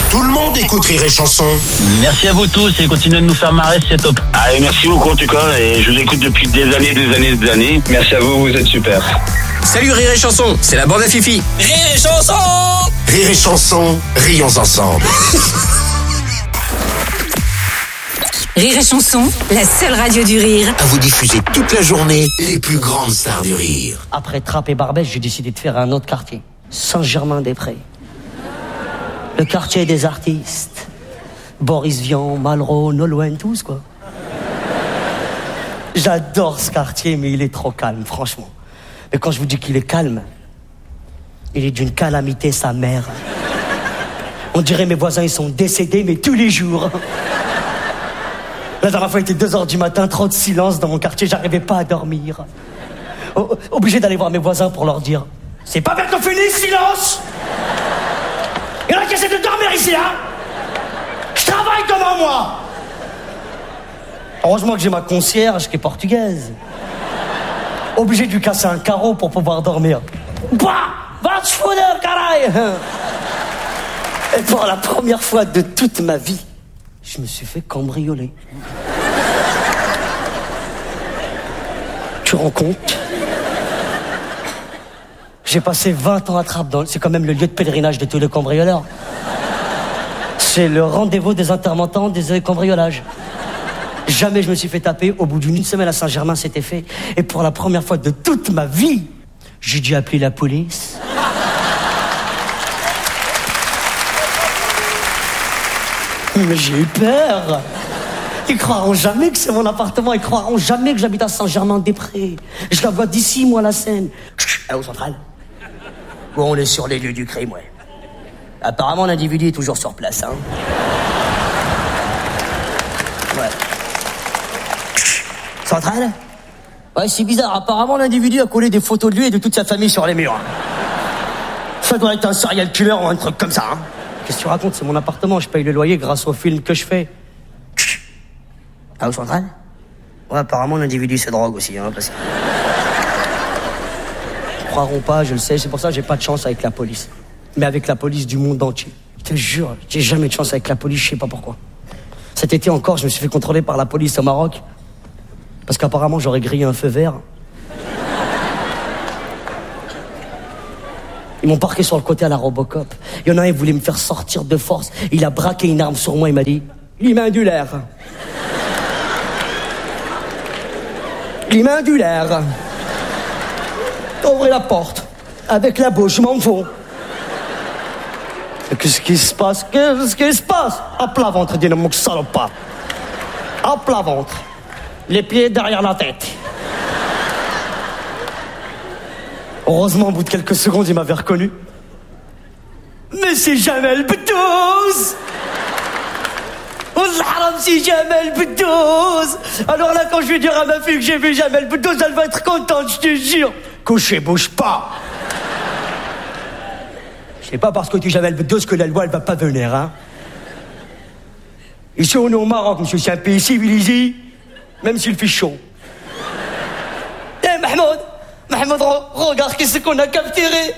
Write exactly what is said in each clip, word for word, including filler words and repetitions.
Tout le monde écoute Rire et Chanson. Merci à vous tous et continuez de nous faire marrer, c'est top. Allez, merci beaucoup en tout cas, et je vous écoute depuis des années, des années, des années. Merci à vous, vous êtes super. Salut Rire et Chanson, c'est la bande à Fifi. Rire et Chanson. Rire et Chanson, rions ensemble. Rire et Chanson, la seule radio du rire. À vous diffuser toute la journée les plus grandes stars du rire. Après Trappes et Barbès, j'ai décidé de faire un autre quartier. Saint-Germain-des-Prés. Le quartier des artistes. Boris Vian, Malraux, Nolwenn, tous quoi. J'adore ce quartier, mais il est trop calme, franchement. Mais quand je vous dis qu'il est calme, il est d'une calamité sa mère. On dirait mes voisins, ils sont décédés, mais tous les jours. La dernière fois, il était deux heures du matin, trop de silence dans mon quartier, j'arrivais pas à dormir. O- obligé d'aller voir mes voisins pour leur dire « C'est pas bientôt fini, silence ! Il y en a qui essaient de dormir ici, hein ? Je travaille comme un moi !» Heureusement que j'ai ma concierge qui est portugaise. Obligé de lui casser un carreau pour pouvoir dormir. Bah, va te foutre, caray. Et pour la première fois de toute ma vie, je me suis fait cambrioler. Tu rends compte ? J'ai passé vingt ans à Trappes. Dans... C'est quand même le lieu de pèlerinage de tous les cambrioleurs. C'est le rendez-vous des intermittents des cambriolages. Jamais je me suis fait taper. Au bout d'une semaine à Saint-Germain, c'était fait. Et pour la première fois de toute ma vie, j'ai dû appeler la police. Mais j'ai eu peur. Ils croiront jamais que c'est mon appartement. Ils croiront jamais que j'habite à Saint-Germain-des-Prés. Je la vois d'ici, moi, la scène. Elle est au central. Bon, on est sur les lieux du crime, ouais. Apparemment, l'individu est toujours sur place, hein. Ouais. Central ? Ouais, c'est bizarre. Apparemment, l'individu a collé des photos de lui et de toute sa famille sur les murs. Ça doit être un serial killer ou un truc comme ça, hein. Qu'est-ce que tu racontes ? C'est mon appartement, je paye le loyer grâce au film que je fais. Ah, au central ? Ouais, apparemment, l'individu se drogue aussi, hein, parce que... Ils croiront pas, je le sais, c'est pour ça que j'ai pas de chance avec la police. Mais avec la police du monde entier. Je te jure, j'ai jamais de chance avec la police, je sais pas pourquoi. Cet été encore, je me suis fait contrôler par la police au Maroc. Parce qu'apparemment, j'aurais grillé un feu vert. Ils m'ont parqué sur le côté à la Robocop. Il y en a un, il voulait me faire sortir de force. Il a braqué une arme sur moi, il m'a dit « L'imindulaire ». L'imindulaire. Ouvrez la porte. Avec la bouche, je m'en fous. Qu'est-ce qui se passe? Qu'est-ce qui se passe? À plat ventre, dis-le, mon salopard. À plat ventre. Les pieds derrière la tête. Heureusement, au bout de quelques secondes, il m'avait reconnu. Mais c'est Jamel Boudouz! Haram, c'est Jamel Boudouz! Alors là, quand je vais dire à ma fille que j'ai vu Jamel Boudouz, elle va être contente, je te jure. Couché, bouge pas. C'est pas parce que tu es Jamel Boudouz que la loi, elle va pas venir, hein. Ici, on est au Maroc, monsieur, c'est un pays civilisé, même s'il fait chaud. Eh, Mahmoud! Mahmoud, regarde qu'est-ce qu'on a capturé.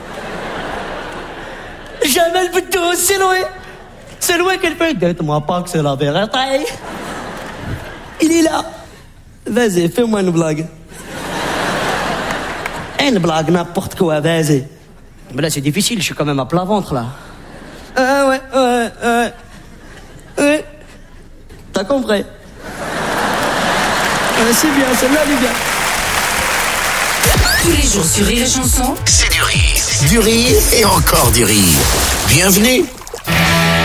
Jamel Boudouz, c'est loin. C'est loin qu'elle fait. Dites-moi pas que c'est la vérité. Il est là. Vas-y, fais-moi une blague. Une blague, n'importe quoi, vas-y. Mais là, c'est difficile, je suis quand même à plat ventre, là. Ah ouais, ouais, ouais. Ouais. T'as compris. Ouais, c'est bien, celle-là, elle est bien. Tous les jours sur Rire et Chanson, C'est du rire. Du rire et encore du rire. Bienvenue